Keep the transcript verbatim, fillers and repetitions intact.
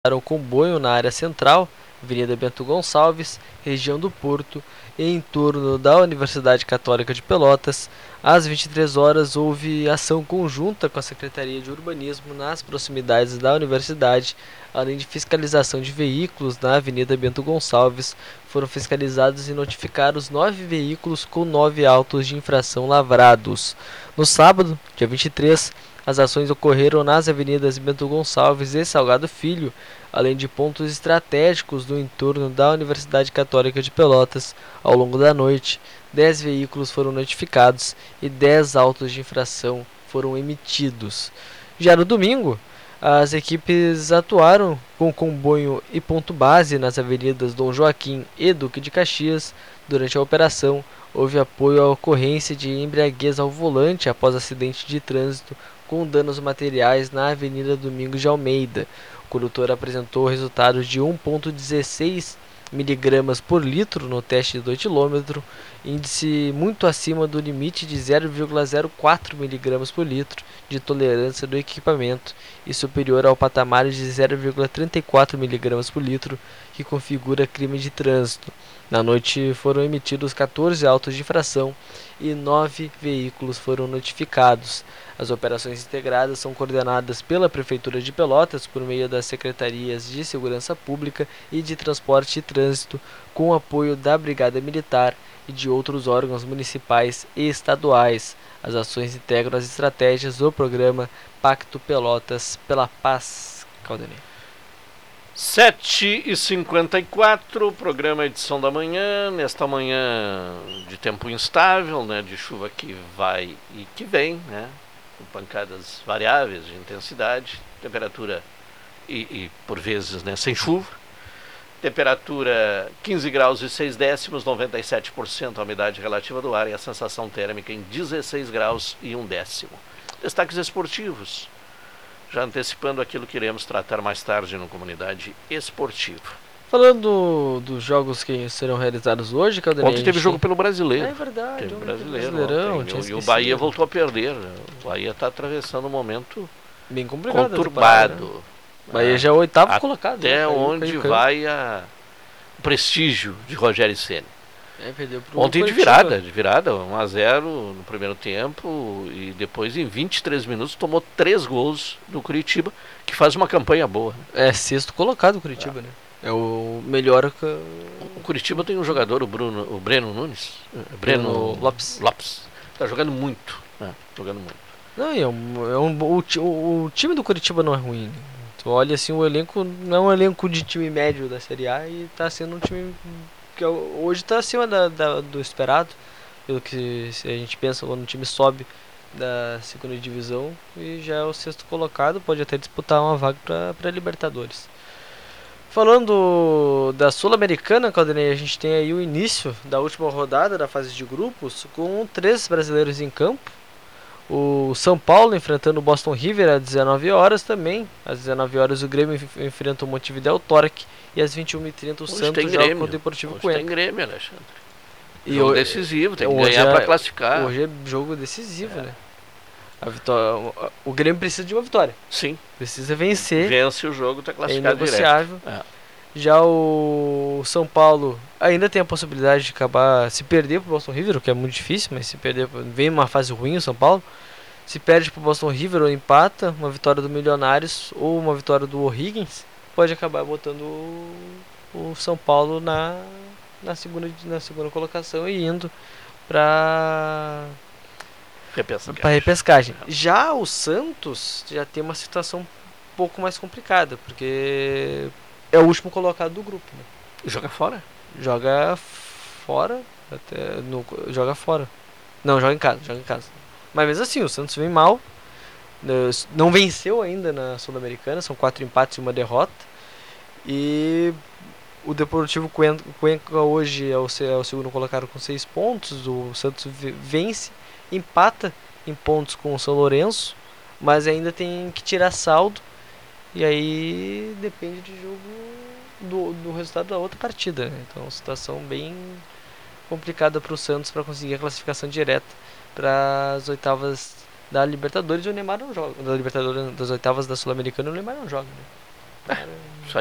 o comboio na área central, Avenida Bento Gonçalves, região do Porto, e em torno da Universidade Católica de Pelotas. Às vinte e três horas houve ação conjunta com a Secretaria de Urbanismo nas proximidades da universidade, além de fiscalização de veículos na Avenida Bento Gonçalves. Foram fiscalizados e notificados nove veículos com nove autos de infração lavrados. No sábado, dia vinte e três, as ações ocorreram nas avenidas Bento Gonçalves e Salgado Filho, além de pontos estratégicos no entorno da Universidade Católica de Pelotas. Ao longo da noite, dez veículos foram notificados e dez autos de infração foram emitidos. Já no domingo, as equipes atuaram com comboio e ponto base nas avenidas Dom Joaquim e Duque de Caxias. Durante a operação, houve apoio à ocorrência de embriaguez ao volante após acidente de trânsito com danos materiais na Avenida Domingos de Almeida. O condutor apresentou resultados de um vírgula dezesseis miligramas por litro no teste de dois quilômetros, índice muito acima do limite de zero vírgula zero quatro miligramas por litro de tolerância do equipamento e superior ao patamar de zero vírgula trinta e quatro miligramas por litro que configura crime de trânsito. Na noite foram emitidos quatorze autos de infração e nove veículos foram notificados. As operações integradas são coordenadas pela Prefeitura de Pelotas por meio das Secretarias de Segurança Pública e de Transporte e Trânsito, com apoio da Brigada Militar e de outros órgãos municipais e estaduais. As ações integram as estratégias do programa Pacto Pelotas pela Paz. Caldenei. sete e cinquenta e quatro, programa edição da manhã, nesta manhã de tempo instável, né, de chuva que vai e que vem, né, com pancadas variáveis de intensidade, temperatura e, e por vezes, né, sem chuva, temperatura quinze graus e seis décimos, noventa e sete por cento a umidade relativa do ar e a sensação térmica em dezesseis graus e um décimo. Destaques esportivos. Já antecipando aquilo que iremos tratar mais tarde no Comunidade Esportiva. Falando dos jogos que serão realizados hoje, Caldenei, ontem teve jogo pelo Brasileiro. É verdade. Teve brasileiro. Brasileirão, e, e o Bahia voltou a perder. O Bahia está atravessando um momento bem complicado, conturbado. Bahia, né? Bahia já é o oitavo até colocado. Até né? onde caiu, caiu. vai a... o prestígio de Rogério Ceni. É, ontem de virada, de virada, um a zero no primeiro tempo e depois em vinte e três minutos tomou três gols do Curitiba, que faz uma campanha boa. É sexto colocado o Curitiba, é. né? É o melhor que... O Curitiba tem um jogador, o Bruno, o Breno Nunes, Breno, Breno Lopes. Lopes. Tá jogando muito, né? Jogando muito. Não, é um, é um, o, o, o time do Curitiba não é ruim. Né? Tu olha assim, o elenco não é um elenco de time médio da Série A e tá sendo um time que hoje está acima da, da, do esperado, pelo que a gente pensa quando o time sobe da segunda divisão e já é o sexto colocado, pode até disputar uma vaga para a Libertadores. Falando da Sul-Americana, Caldenei, a gente tem aí o início da última rodada da fase de grupos com três brasileiros em campo. O São Paulo enfrentando o Boston River às dezenove horas também. Às dezenove horas o Grêmio enfrenta o Montevideo Torque. E às vinte e uma e trinta o hoje Santos joga com o Deportivo Cuenca. Tem Grêmio, Alexandre. E jogo o, decisivo, tem que ganhar é, para classificar. Hoje é jogo decisivo, é. né? A vitória, o Grêmio precisa de uma vitória. Sim. Precisa vencer. Vence o jogo, está classificado é inegociável. É. Já o São Paulo ainda tem a possibilidade de acabar se perder para o Boston River, o que é muito difícil, mas se perder, vem uma fase ruim o São Paulo. Se perde para o Boston River ou empata, uma vitória do Milionários ou uma vitória do O'Higgins, pode acabar botando o, o São Paulo na, na, segunda, na segunda colocação e indo para repescagem. repescagem. Já o Santos já tem uma situação um pouco mais complicada, porque é o último colocado do grupo. Né? Joga fora? Joga fora, até no, joga fora. Não, joga em casa, joga em casa. Mas mesmo assim, o Santos vem mal, não venceu ainda na Sul-Americana, são quatro empates e uma derrota. E o Deportivo Cuenca hoje é o, é o segundo colocado com seis pontos, o Santos vence, empata em pontos com o São Lourenço, mas ainda tem que tirar saldo, e aí depende do jogo, do, do resultado da outra partida. Né? Então, uma situação bem complicada para o Santos para conseguir a classificação direta para as oitavas da Libertadores. O Neymar não joga. Da Libertadores, das oitavas da Sul-Americana, o Neymar não joga. Né?